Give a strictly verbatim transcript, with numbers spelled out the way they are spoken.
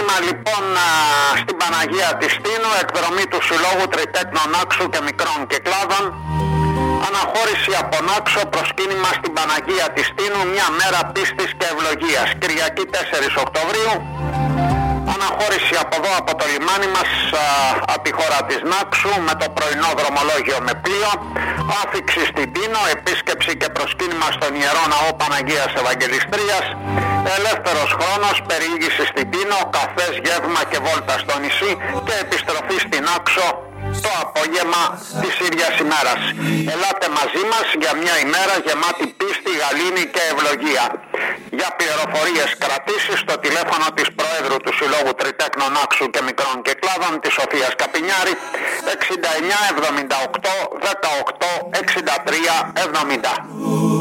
Μήνυμα λοιπόν στην Παναγία της Τίνου, εκδρομή του Συλλόγου Τριτέκνων Άξου και Μικρών Κυκλάδων. Αναχώρηση από Νάξο, προσκύνημα στην Παναγία της Τίνου, μια μέρα πίστης και ευλογίας. Κυριακή τέσσερις Οκτωβρίου. Αναχώρηση από εδώ, από το λιμάνι μας, α, από τη χώρα της Νάξου, με το πρωινό δρομολόγιο με πλοίο. Άφιξη στην Τίνο, επίσκεψη και προσκύνημα στον Ιερό Ναό Παναγίας Ευαγγελιστρίας. Ελεύθερος χρόνος, περιήγηση στην Τίνο, καφές, γεύμα και βόλτα στο νησί και επιστροφή στην Νάξο το απόγευμα της ίδιας ημέρας. Ελάτε μαζί μας για μια ημέρα γεμάτη πίστη, γαλήνη και ευλογία. Για πληροφορίες, κρατήσεις στο τηλέφωνο της Προέδρου του Συλλόγου Τριτέκνων Άξου και Μικρών Κυκλάδων, της Σοφίας Καπινιάρη, εξήντα εννιά εβδομήντα οκτώ δεκαοκτώ εξήντα τρία εβδομήντα.